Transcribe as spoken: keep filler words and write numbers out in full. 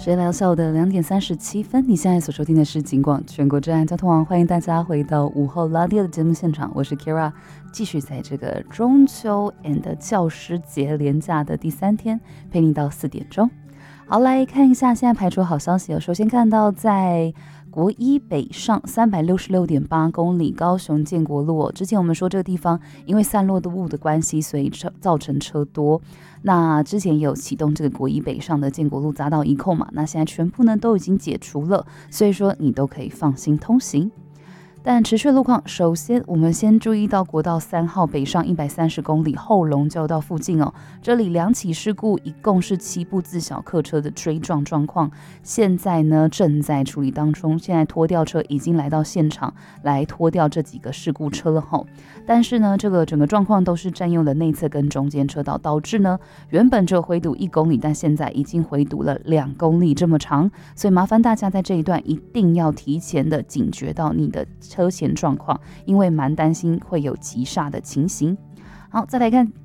时间来到下午的两点三十七分，你现在所收听的是警广全国治安交通网，欢迎大家回到午后拉爹的节目现场，我是 Kira， 继续在这个中秋 and 教师节连假的第三天，陪你到四点钟。好，来看一下现在排除好消息哦。首先看到在国一北上三百六十六点八公里，高雄建国路、哦、之前我们说这个地方因为散落的雾的关系，所以车造成车多。那之前也有启动这个国一北上的建国路匝道一控嘛，那现在全部呢都已经解除了，所以说你都可以放心通行。但持续路况，首先我们先注意到国道三号北上一百三十公里后龙交道附近哦，这里两起事故，一共是七部自小客车的追撞状况，现在呢正在处理当中，现在拖吊车已经来到现场来拖掉这几个事故车了吼。但是呢，这个整个状况都是占用了内侧跟中间车道，导致呢原本只有回堵一公里，但现在已经回堵了两公里这么长，所以麻烦大家在这一段一定要提前的警觉到你的车前状况，因为蛮担心会有急刹的情形。好，再来看